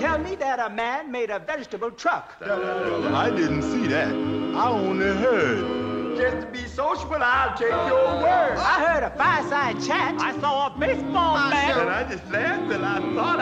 tell me that a man made a vegetable truck. I didn't see that. I only heard. Just to be sociable, I'll take your word. I heard a fireside chat. I saw a baseball bat. And I just laughed till I thought